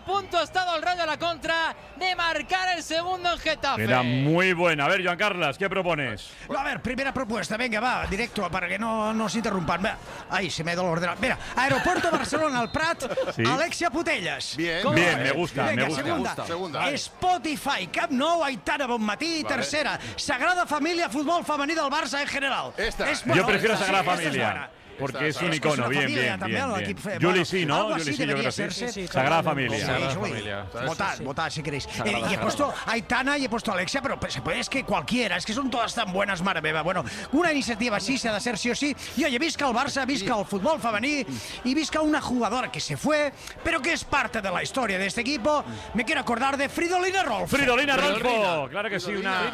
punto ha estado el Rayo a la contra de marcar el segundo en Getafe. Era muy buena. A ver, Joan Carles, ¿qué propones? A ver, primera propuesta, venga, va, directo, para que no nos interrumpan. Va. Ahí se me ha ido el ordenador. Mira, Aeropuerto Barcelona al Prat, sí. Alexia Putellas. Bien, me gusta, venga, me gusta. Segunda. Spotify, Camp Nou, Aitana Bonmatí, tercera. Sagrada Família, futbol femení del Barça en general. Yo prefiero Sagrada Familia. Porque es un icono, bien. Juli sí, ¿no? Juli sí, yo creo que sí. Sagrada Familia. Votad si queréis. Y he puesto Aitana y he puesto Alexia, pero se puede, es que cualquiera, es que son todas tan buenas, mare meva. Bueno, una iniciativa así se ha de hacer sí o sí. Y oye, visca el Barça, visca el fútbol femení y visca una jugadora que se fue, pero que es parte de la historia de este equipo. Me quiero acordar de Fridolina Rolfo. Fridolina Rolfo, claro que sí, una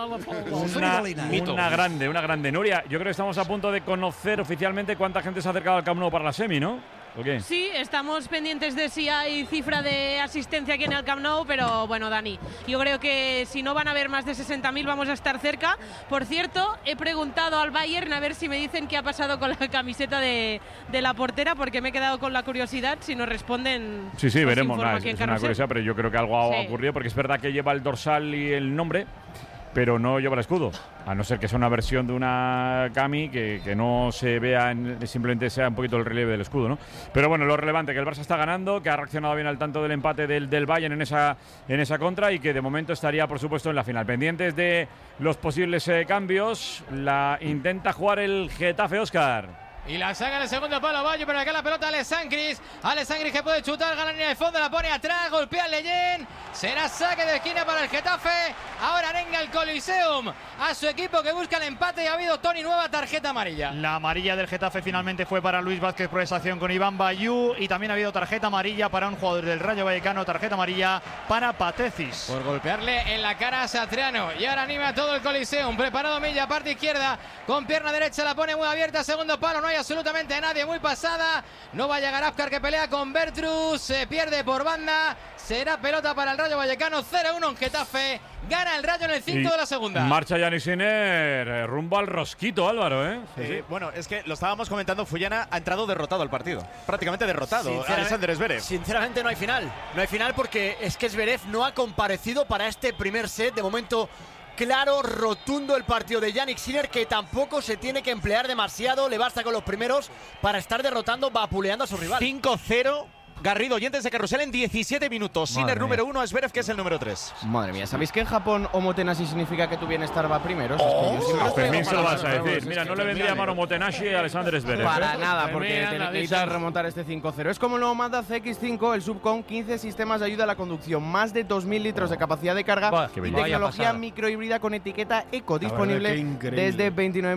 grande. Nuria, yo creo que estamos a punto de conocer oficialmente cuánta gente se ha acercado al Camp Nou para la semi, ¿no? ¿O qué? Sí, estamos pendientes de si hay cifra de asistencia aquí en el Camp Nou, pero bueno, Dani, yo creo que si no van a haber más de 60.000 vamos a estar cerca. Por cierto, he preguntado al Bayern a ver si me dicen qué ha pasado con la camiseta de la portera, porque me he quedado con la curiosidad. Si nos responden, sí, veremos. Es una curiosidad, pero yo creo que algo ha ocurrido, porque es verdad que lleva el dorsal y el nombre, pero no lleva el escudo, a no ser que sea una versión de una cami que no se vea, simplemente sea un poquito el relieve del escudo, ¿no? Pero bueno, lo relevante, que el Barça está ganando, que ha reaccionado bien al tanto del empate del Bayern en esa contra, y que de momento estaría, por supuesto, en la final. Pendientes de los posibles cambios, la intenta jugar el Getafe, Óscar. Y la saca en el segundo palo, Bayo, pero acá la pelota Alessandris que puede chutar, gana la línea de fondo, la pone atrás, golpea al Leyen. Será saque de esquina para el Getafe. Ahora arenga el Coliseum a su equipo que busca el empate, y ha habido, Toni, nueva tarjeta amarilla. La amarilla del Getafe finalmente fue para Luis Vázquez por esa acción con Iván Bayú, y también ha hado tarjeta amarilla para un jugador del Rayo Vallecano, tarjeta amarilla para Patecis. Por golpearle en la cara a Satriano. Y ahora anima a todo el Coliseum. Preparado Milla, parte izquierda, con pierna derecha la pone muy abierta, segundo palo, no hay absolutamente nadie, muy pasada. No va a llegar Afkar, que pelea con Bertrus, se pierde por banda. Será pelota para el Rayo Vallecano, 0-1 en Getafe. Gana el Rayo en el 5 de la segunda. Marcha Yannick Sinner rumbo al Rosquito, Álvaro, ¿eh? Sí. Bueno, es que lo estábamos comentando, Fullana ha entrado derrotado al partido. Prácticamente derrotado, Alexander Zverev. Sinceramente no hay final. No hay final porque es que Zverev no ha comparecido para este primer set. De momento, claro, rotundo el partido de Yannick Sinner, que tampoco se tiene que emplear demasiado. Le basta con los primeros para estar derrotando, vapuleando a su rival. 5-0. Garrido, oyentes de Carrusel en 17 minutos. Sinner número 1, Zverev, que es el número 3. Madre mía, ¿sabéis que en Japón Omotenashi significa que tu bienestar va primero? Fermín se lo vas a decir. Mira, no le vendría mano Omotenashi a Alexander Zverev. Para nada, porque necesitas remontar este 5-0. Es como el nuevo Mazda CX-5, el sub con 15 sistemas de ayuda a la conducción, más de 2.000 litros de capacidad de carga y tecnología microhíbrida con etiqueta eco, disponible desde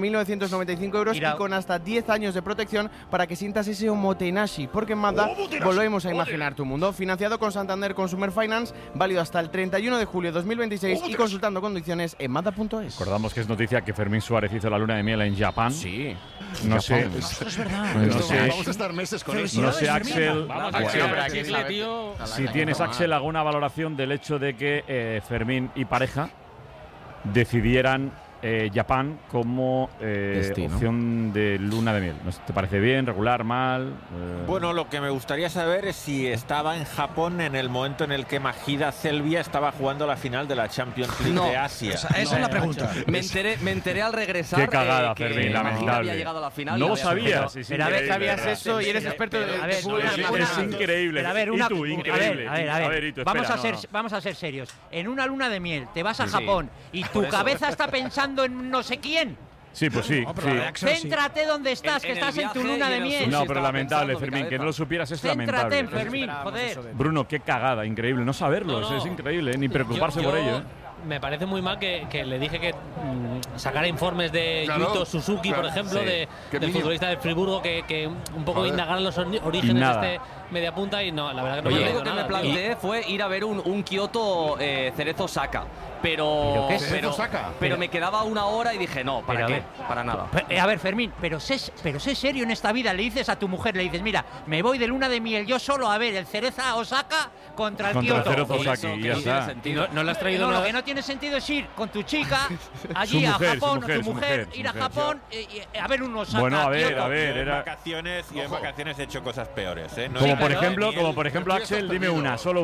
29.995 euros y con hasta 10 años de protección para que sientas ese Omotenashi, porque en Mazda volvemos a imaginar tu mundo. Financiado con Santander Consumer Finance, válido hasta el 31 de julio de 2026 y consultando condiciones en Mazda.es. Recordamos que es noticia que Fermín Suárez hizo la luna de miel en Japón. Sí. No sé. Es verdad. Vamos a estar meses con eso. No sé, Axel. Si tienes, Axel, alguna valoración del hecho de que Fermín y pareja decidieran Japón como opción de luna de miel. ¿Te parece bien, regular, mal? Bueno, lo que me gustaría saber es si estaba en Japón en el momento en el que Majida Selvia estaba jugando la final de la Champions League de Asia. Esa es la pregunta. Me enteré al regresar. Qué cagada, que Fermín, lamentable. había llegado a la final. No lo sabías. Pero a ver, sabías eso y eres experto de fútbol. Es increíble. Pero a ver, y tú, increíble. A ver, vamos a ser serios. En una luna de miel te vas a Japón y tu cabeza está pensando en no sé quién. Sí, pues sí. Céntrate donde estás, que estás en tu luna de miel. No, pero lamentable, Fermín, que no lo supieras es lamentable. Céntrate, Fermín, joder. Bruno, qué cagada, increíble. No saberlo, es increíble, ni preocuparse por ello. Me parece muy mal que le dije que sacara informes de Yuto Suzuki, por ejemplo, del futbolista del Friburgo, que un poco indagar los orígenes de este mediapunta, y no, la verdad que no lo que me planteé fue ir a ver un Kioto Cerezo Osaka. Pero me quedaba una hora y dije, no, ¿para qué? Para nada. A ver, Fermín, pero sé serio en esta vida. Le dices a tu mujer, le dices, mira, me voy de luna de miel yo solo a ver el Cereza Osaka contra el Kioto. No le has traído nada. Lo que no tiene sentido es ir con tu chica allí a Japón, tu mujer, ir a Japón y a ver un Osaka. Bueno, a ver, en vacaciones he hecho cosas peores, ¿eh? Como por ejemplo, Axel, dime una, solo